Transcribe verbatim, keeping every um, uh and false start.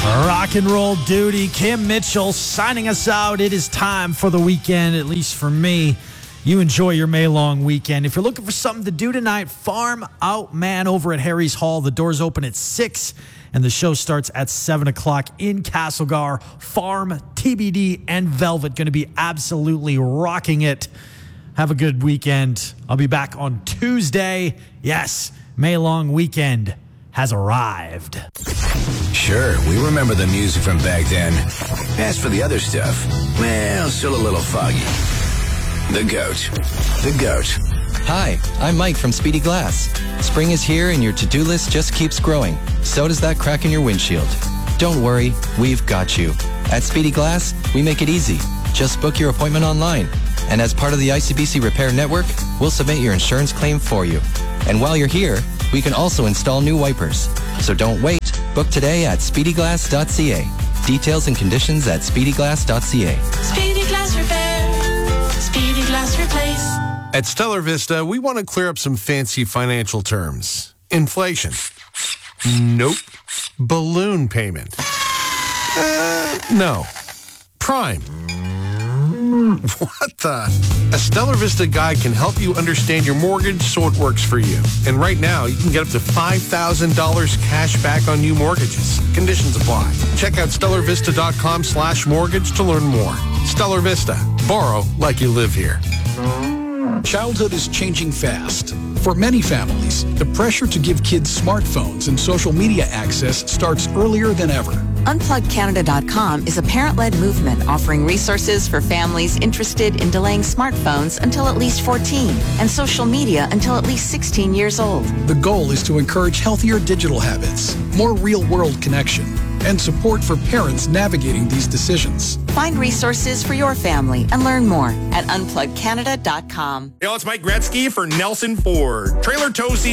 Rock and roll duty. Kim Mitchell signing us out. It is time for the weekend, at least for me. You enjoy your May-long weekend. If you're looking for something to do tonight, Farm Out Man over at Harry's Hall. The doors open at six, and the show starts at seven o'clock in Castlegar. Farm, T B D, and Velvet going to be absolutely rocking it. Have a good weekend. I'll be back on Tuesday. Yes, May-long weekend has arrived. Sure, we remember the music from back then. As for the other stuff, well, still a little foggy. The Goat. The Goat. Hi, I'm Mike from Speedy Glass. Spring is here and your to-do list just keeps growing. So does that crack in your windshield. Don't worry, we've got you. At Speedy Glass, we make it easy. Just book your appointment online. And as part of the I C B C Repair Network, we'll submit your insurance claim for you. And while you're here, we can also install new wipers. So don't wait. Book today at speedy glass dot c a. Details and conditions at speedy glass dot c a. Speedy Glass Repair. Speedy Glass Replace. At Stellar Vista, we want to clear up some fancy financial terms. Inflation. Nope. Balloon payment. Uh, no. Prime. What the? A Stellar Vista guide can help you understand your mortgage so it works for you. And right now, you can get up to five thousand dollars cash back on new mortgages. Conditions apply. Check out stellar vista dot com slash mortgage to learn more. Stellar Vista. Borrow like you live here. Childhood is changing fast. For many families, the pressure to give kids smartphones and social media access starts earlier than ever. unplug canada dot com is a parent-led movement offering resources for families interested in delaying smartphones until at least fourteen and social media until at least sixteen years old. The goal is to encourage healthier digital habits, more real-world connection, and support for parents navigating these decisions. Find resources for your family and learn more at unplug canada dot com. Hey, it's Mike Gretzky for Nelson Ford. Trailer tow season